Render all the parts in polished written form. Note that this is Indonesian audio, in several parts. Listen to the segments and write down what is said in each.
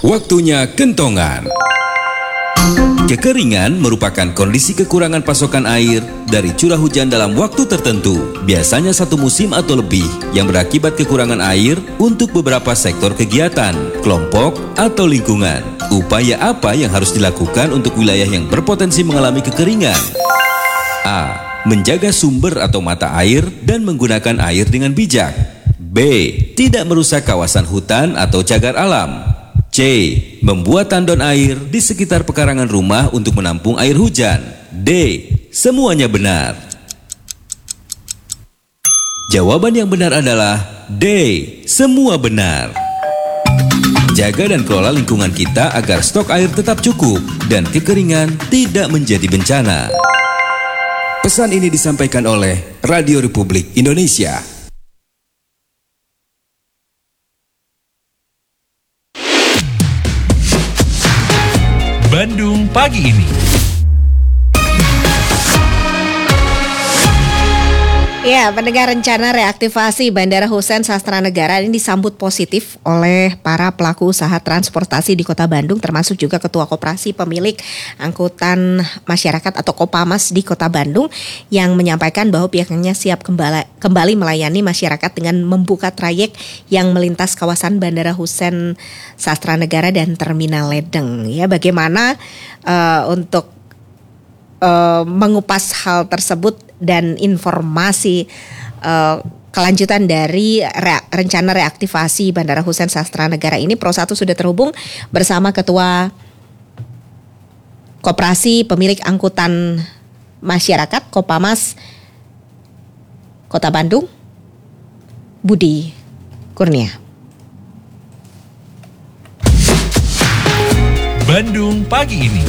Waktunya kentongan. Kekeringan merupakan kondisi kekurangan pasokan air dari curah hujan dalam waktu tertentu, biasanya satu musim atau lebih, yang berakibat kekurangan air untuk beberapa sektor kegiatan, kelompok, atau lingkungan. Upaya apa yang harus dilakukan untuk wilayah yang berpotensi mengalami kekeringan? A. Menjaga sumber atau mata air dan menggunakan air dengan bijak. B. Tidak merusak kawasan hutan atau cagar alam. C. Membuat tandon air di sekitar pekarangan rumah untuk menampung air hujan. D. Semuanya benar. Jawaban yang benar adalah D. Semua benar. Jaga dan kelola lingkungan kita agar stok air tetap cukup dan kekeringan tidak menjadi bencana. Pesan ini disampaikan oleh Radio Republik Indonesia. Bandung pagi ini. Ya, pendengar, rencana reaktivasi Bandara Hussein Sastranegara ini disambut positif oleh para pelaku usaha transportasi di Kota Bandung, termasuk juga Ketua Koperasi Pemilik Angkutan Masyarakat atau Kopamas di Kota Bandung, yang menyampaikan bahwa pihaknya siap kembali melayani masyarakat dengan membuka trayek yang melintas kawasan Bandara Hussein Sastranegara dan Terminal Ledeng. Ya, bagaimana untuk mengupas hal tersebut dan informasi kelanjutan dari rencana reaktivasi Bandara Hussein Sastranegara ini, Pro 1 sudah terhubung bersama Ketua Koperasi Pemilik Angkutan Masyarakat Kopamas Kota Bandung, Budi Kurnia. Bandung pagi ini.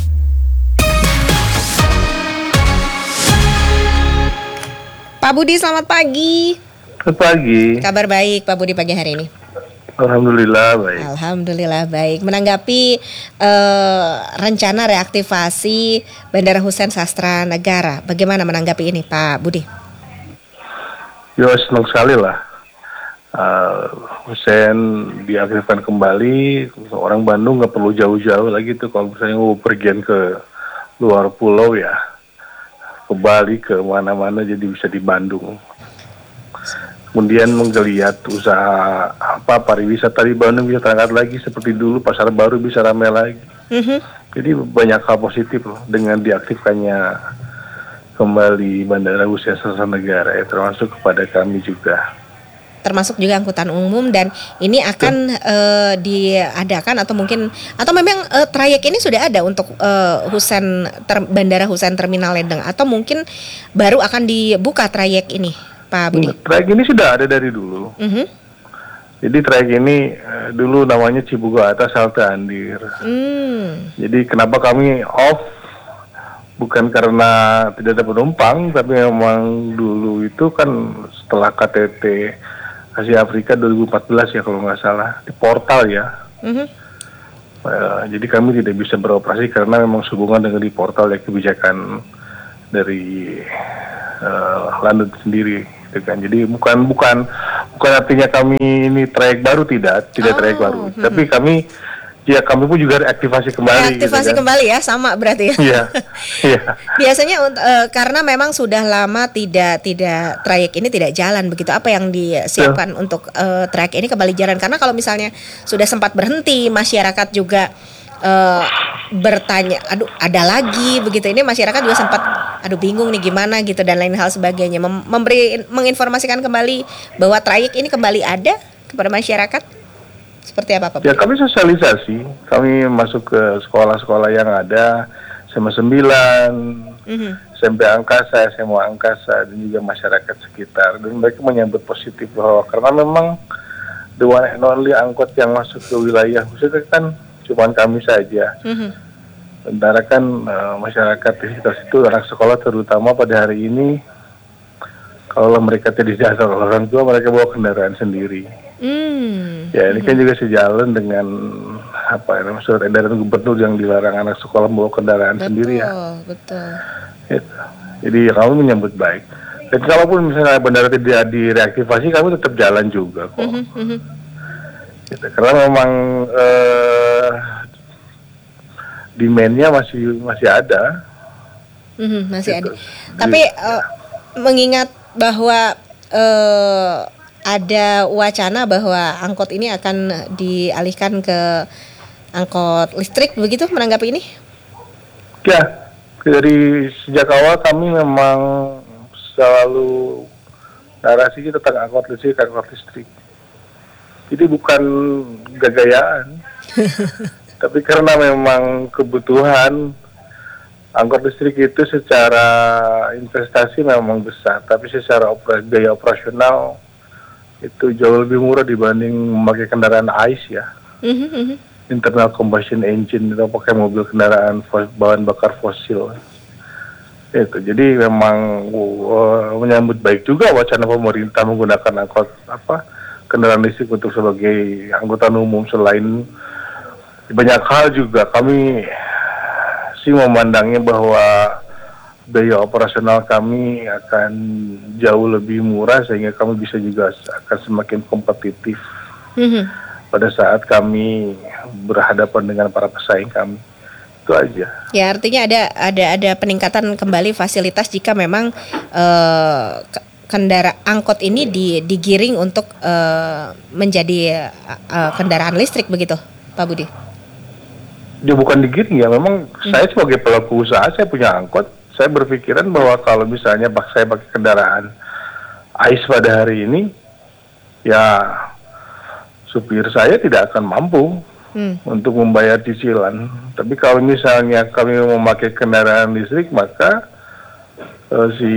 Pak Budi, selamat pagi. Selamat pagi. Kabar baik Pak Budi pagi hari ini? Alhamdulillah baik. Alhamdulillah baik. Menanggapi rencana reaktivasi Bandara Hussein Sastranegara, bagaimana menanggapi ini Pak Budi? Ya, senang sekali lah. Hussein diaktifkan kembali. Orang Bandung nggak perlu jauh-jauh lagi tuh kalau misalnya mau pergian ke luar pulau ya, ke Bali, ke mana-mana, jadi bisa di Bandung. Kemudian menggeliat usaha pariwisata di Bandung bisa terangkat lagi seperti dulu, pasar baru bisa ramai lagi. Jadi banyak hal positif loh dengan diaktifkannya kembali Bandara Hussein Sastranegara, ya, termasuk kepada kami juga. Termasuk juga angkutan umum, dan ini akan diadakan atau mungkin atau memang trayek ini sudah ada untuk Bandara Hussein Terminal Ledeng, atau mungkin baru akan dibuka trayek ini Pak Budi? Trayek ini sudah ada dari dulu. Jadi trayek ini dulu namanya Cibuga Atas Halte Andir. Jadi kenapa kami off? Bukan karena tidak ada penumpang, tapi memang dulu itu kan setelah KTT Asia Afrika 2014 ya kalau nggak salah, di portal ya. Jadi kami tidak bisa beroperasi karena memang sehubungan dengan di portal ya, kebijakan dari London sendiri, gitu kan. Jadi bukan artinya kami ini trayek baru, tidak trayek baru, tapi kami pun juga reaktivasi kembali. Reaktivasi gitu kan? Kembali ya, sama berarti ya. Iya. Biasanya karena memang sudah lama tidak trayek ini tidak jalan begitu. Apa yang disiapkan untuk trayek ini kembali jalan? Karena kalau misalnya sudah sempat berhenti, masyarakat juga bertanya, aduh ada lagi begitu. Ini masyarakat juga sempat aduh bingung nih gimana gitu dan lain hal sebagainya. Menginformasikan kembali bahwa trayek ini kembali ada kepada masyarakat. Seperti apa Pak? Ya, kami sosialisasi, kami masuk ke sekolah-sekolah yang ada, SMA 9, SMP Angkasa, SMA Angkasa, dan juga masyarakat sekitar. Dan mereka menyambut positif bahwa karena memang the one and only angkot yang masuk ke wilayah khususnya kan cuma kami saja. Sementara kan masyarakat di sekitar situ, anak sekolah terutama pada hari ini, kalau mereka tidak diantar oleh orang tua, mereka bawa kendaraan sendiri. Ya, ini kan juga sejalan dengan surat edaran gubernur yang dilarang anak sekolah membawa kendaraan sendiri ya. Betul. Gitu. Jadi kami menyambut baik. Dan kalaupun misalnya bandara tidak direaktivasi, kami tetap jalan juga kok. Gitu. Karena memang demand-nya masih ada. Masih Gitu. ada. Tapi mengingat bahwa ada wacana bahwa angkot ini akan dialihkan ke angkot listrik, begitu menanggapi ini? Ya, dari sejak awal kami memang selalu narasinya tentang angkot listrik. Jadi bukan gaya-gayaan, tapi karena memang kebutuhan angkot listrik itu secara investasi memang besar, tapi secara biaya operasional itu jauh lebih murah dibanding memakai kendaraan ICE ya. Internal combustion engine, atau pakai mobil kendaraan bahan bakar fosil. Itu. Jadi memang menyambut baik juga wacana pemerintah menggunakan kendaraan listrik untuk sebagai angkutan umum. Selain banyak hal juga kami sih memandangnya bahwa biaya operasional kami akan jauh lebih murah sehingga kami bisa juga akan semakin kompetitif pada saat kami berhadapan dengan para pesaing kami. Itu aja. Ya, artinya ada peningkatan kembali fasilitas jika memang angkot ini digiring untuk menjadi kendaraan listrik, begitu Pak Budi? Dia bukan digiring ya, memang saya sebagai pelaku usaha, saya punya angkot, saya berpikiran bahwa kalau misalnya saya pakai kendaraan ICE pada hari ini, ya supir saya tidak akan mampu untuk membayar cicilan. Tapi kalau misalnya kami memakai kendaraan listrik, maka si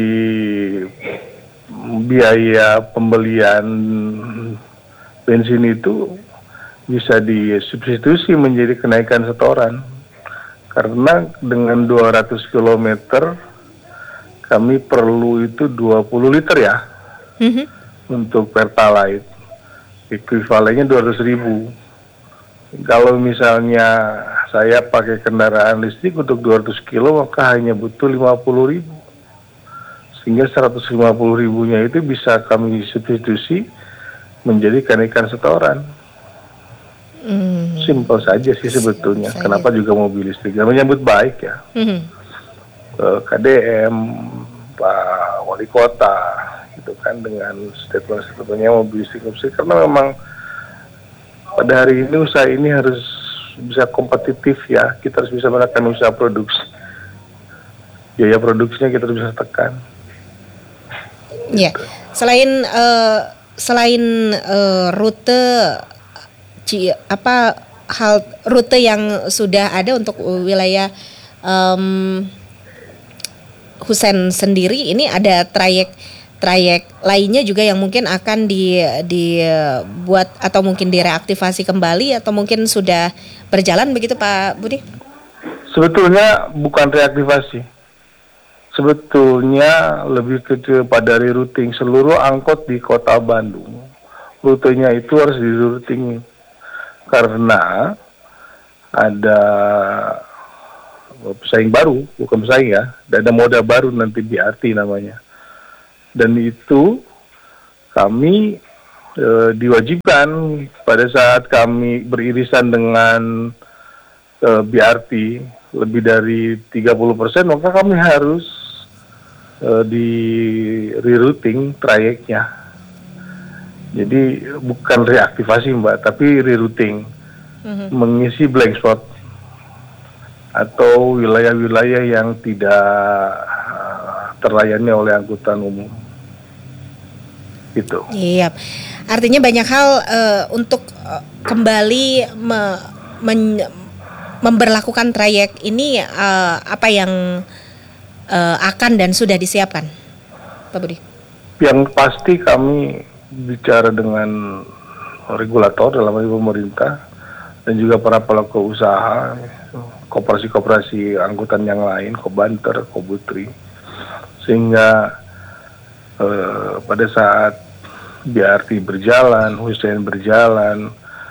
biaya pembelian bensin itu bisa disubstitusi menjadi kenaikan setoran. Karena dengan 200 km kami perlu itu 20 liter ya untuk Pertalite. Ekuivalennya 200.000. Kalau misalnya saya pakai kendaraan listrik untuk 200 kilo maka hanya butuh 50.000. Sehingga 150.000-nya itu bisa kami substitusi menjadi kenaikan setoran. Simpel saja sih sebetulnya. Kenapa juga mobil listrik? Dan menyambut baik ya. KDM, Pak Wali Kota, gitu kan, dengan statement-statementnya mobil listrik. Karena memang pada hari ini usaha ini harus bisa kompetitif ya. Kita harus bisa menekan usaha produksi. Biaya produksinya kita harus bisa tekan. Ya, selain rute rute yang sudah ada untuk wilayah Husein sendiri, ini ada trayek lainnya juga yang mungkin akan dibuat atau mungkin direaktivasi kembali atau mungkin sudah berjalan, begitu Pak Budi? Sebetulnya bukan reaktivasi. Sebetulnya lebih kepada rerouting seluruh angkot di Kota Bandung. Rutenya itu harus di-routing karena ada pesaing baru, bukan pesaing ya, ada moda baru nanti BRT namanya. Dan itu kami diwajibkan pada saat kami beririsan dengan BRT lebih dari 30%, maka kami harus di rerouting trayeknya. Jadi bukan reaktivasi Mbak, tapi rerouting, mengisi blank spot atau wilayah-wilayah yang tidak terlayani oleh angkutan umum. Gitu. Iya, artinya banyak hal untuk kembali memberlakukan trayek ini, apa yang akan dan sudah disiapkan, Pak Budi? Yang pasti kami bicara dengan regulator dalam hal pemerintah dan juga para pelaku usaha, koperasi-koperasi angkutan yang lain, Kobanter, Kobutri, sehingga pada saat BRT berjalan, Husein berjalan,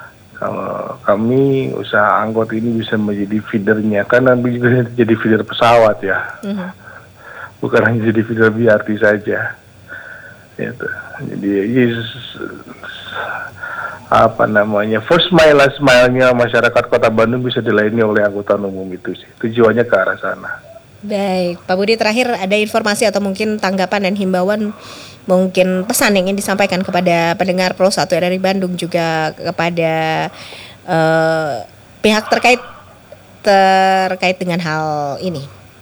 kami usaha angkot ini bisa menjadi feedernya, karena juga jadi feeder pesawat ya, bukan hanya jadi feeder BRT saja. Gitu. Jadi first mile last mile-nya masyarakat Kota Bandung bisa dilayani oleh angkutan umum itu sih. Tujuannya ke arah sana. Baik, Pak Budi, terakhir ada informasi atau mungkin tanggapan dan himbauan, mungkin pesan yang ingin disampaikan kepada pendengar Pro 1 RRI Bandung, juga kepada pihak terkait dengan hal ini.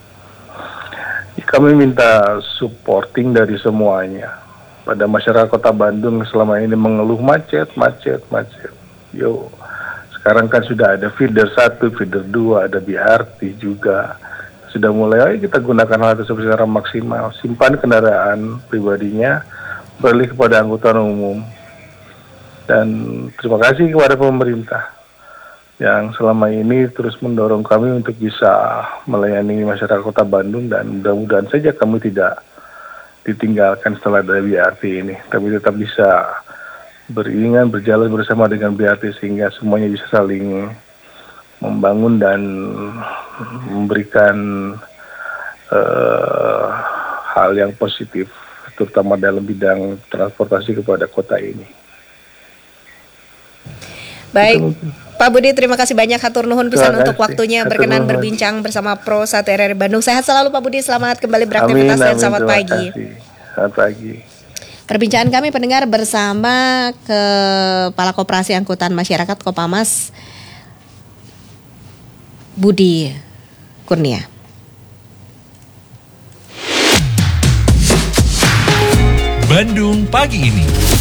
Kami minta supporting dari semuanya. Pada masyarakat Kota Bandung selama ini mengeluh macet. Yo, sekarang kan sudah ada feeder 1, feeder 2, ada BRT juga. Sudah mulai, ayo kita gunakan hal tersebut secara maksimal. Simpan kendaraan pribadinya, beralih kepada angkutan umum. Dan terima kasih kepada pemerintah yang selama ini terus mendorong kami untuk bisa melayani masyarakat Kota Bandung, dan mudah-mudahan saja kami tidak ditinggalkan setelah dari BRT ini. Kami tetap bisa beriringan, berjalan bersama dengan BRT sehingga semuanya bisa saling membangun dan memberikan hal yang positif, terutama dalam bidang transportasi kepada kota ini. Baik, Pak Budi, terima kasih banyak, hatur nuhun pisan untuk waktunya berkenan berbincang bersama Pro 1 RRI Bandung. Sehat selalu Pak Budi, selamat kembali beraktivitas dan selamat pagi. Selamat pagi. Perbincangan kami pendengar bersama Kepala Koperasi Angkutan Masyarakat Kopamas, Budi Kurnia. Bandung pagi ini.